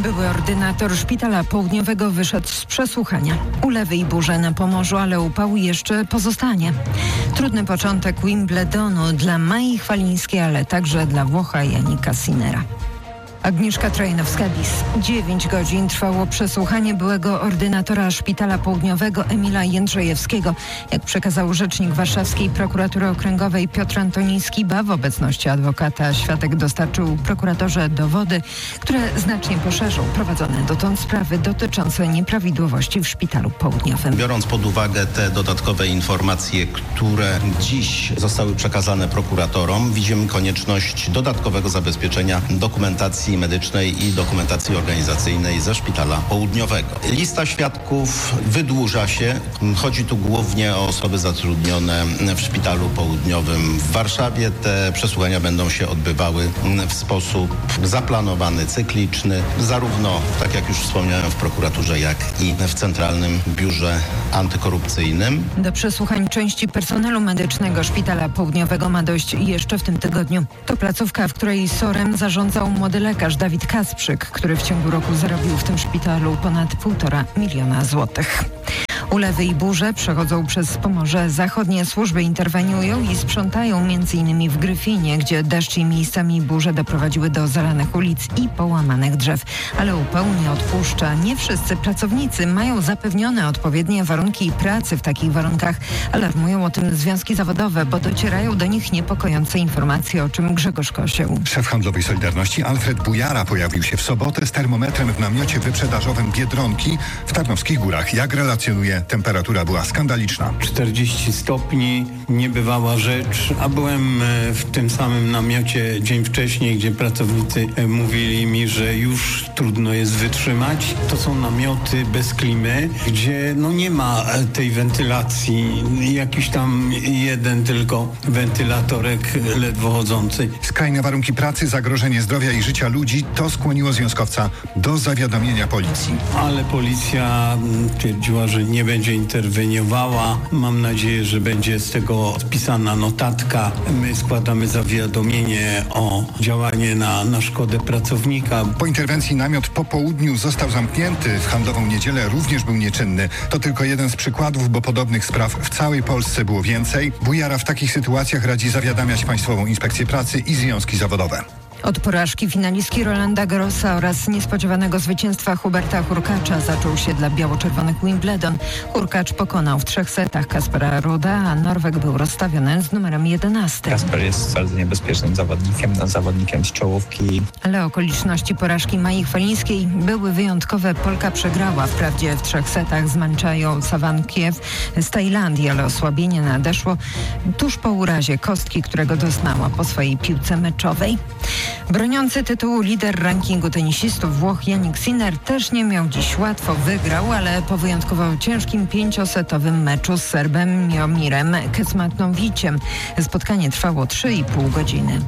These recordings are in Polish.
Były ordynator Szpitala Południowego wyszedł z przesłuchania. Ulewy i burze na Pomorzu, ale upał jeszcze pozostanie. Trudny początek Wimbledonu dla Mai Chwalińskiej, ale także dla Włocha Jannika Sinnera. Agnieszka Trojanowska-Bis. 9 godzin trwało przesłuchanie byłego ordynatora Szpitala Południowego Emila Jędrzejewskiego. Jak przekazał rzecznik Warszawskiej Prokuratury Okręgowej Piotr Antoniński-Ba, w obecności adwokata świadek dostarczył prokuratorze dowody, które znacznie poszerzą prowadzone dotąd sprawy dotyczące nieprawidłowości w Szpitalu Południowym. Biorąc pod uwagę te dodatkowe informacje, które dziś zostały przekazane prokuratorom, widzimy konieczność dodatkowego zabezpieczenia dokumentacji medycznej i dokumentacji organizacyjnej ze Szpitala Południowego. Lista świadków wydłuża się. Chodzi tu głównie o osoby zatrudnione w Szpitalu Południowym w Warszawie. Te przesłuchania będą się odbywały w sposób zaplanowany, cykliczny, zarówno, tak jak już wspomniałem, w prokuraturze, jak i w Centralnym Biurze Antykorupcyjnym. Do przesłuchań części personelu medycznego Szpitala Południowego ma dojść jeszcze w tym tygodniu. To placówka, w której SOR-em zarządzał młody lekarz Dawid Kasprzyk, który w ciągu roku zarobił w tym szpitalu ponad 1,5 miliona złotych. Ulewy i burze przechodzą przez Pomorze Zachodnie. Służby interweniują i sprzątają m.in. w Gryfinie, gdzie deszcz i miejscami burze doprowadziły do zalanych ulic i połamanych drzew. Ale upał nie odpuszcza. Nie wszyscy pracownicy mają zapewnione odpowiednie warunki pracy w takich warunkach. Alarmują o tym związki zawodowe, bo docierają do nich niepokojące informacje, o czym Grzegorz Kosieł. Szef handlowej Solidarności Alfred Bujara pojawił się w sobotę z termometrem w namiocie wyprzedażowym Biedronki w Tarnowskich Górach. Jak relacjonuje, temperatura była skandaliczna. 40 stopni, niebywała rzecz, a byłem w tym samym namiocie dzień wcześniej, gdzie pracownicy mówili mi, że już trudno jest wytrzymać. To są namioty bez klimy, gdzie nie ma tej wentylacji, jakiś tam jeden tylko wentylatorek ledwo chodzący. Skrajne warunki pracy, zagrożenie zdrowia i życia ludzi, to skłoniło związkowca do zawiadomienia policji. Ale policja twierdziła, że nie będzie interweniowała. Mam nadzieję, że będzie z tego spisana notatka. My składamy zawiadomienie o działanie na szkodę pracownika. Po interwencji namiot po południu został zamknięty. W handlową niedzielę również był nieczynny. To tylko jeden z przykładów, bo podobnych spraw w całej Polsce było więcej. Bujara w takich sytuacjach radzi zawiadamiać Państwową Inspekcję Pracy i związki zawodowe. Od porażki finalistki Rolanda Garrosa oraz niespodziewanego zwycięstwa Huberta Hurkacza zaczął się dla biało-czerwonych Wimbledon. Hurkacz pokonał w 3 setach Kaspera Ruda, a Norweg był rozstawiony z numerem 11. Kasper jest bardzo niebezpiecznym zawodnikiem z czołówki. Ale okoliczności porażki Mai Chwalińskiej były wyjątkowe. Polka przegrała wprawdzie w 3 setach z Manchają Savankiew z Tajlandii, ale osłabienie nadeszło tuż po urazie kostki, którego doznała po swojej piłce meczowej. Broniący tytułu lider rankingu tenisistów Włoch Jannik Sinner też nie miał dziś łatwo. Wygrał, ale po wyjątkowo ciężkim 5-setowym meczu z Serbem Miomirem Kecmanowiciem. Spotkanie trwało 3,5 godziny.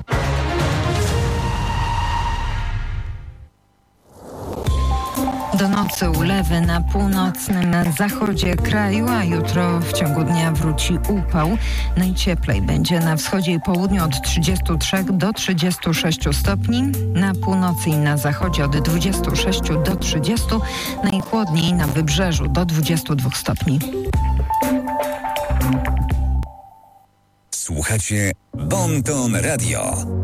Do nocy ulewy na północnym zachodzie kraju, a jutro w ciągu dnia wróci upał. Najcieplej będzie na wschodzie i południu od 33 do 36 stopni, na północy i na zachodzie od 26 do 30, najchłodniej na wybrzeżu do 22 stopni. Słuchacie Bon Ton Radio.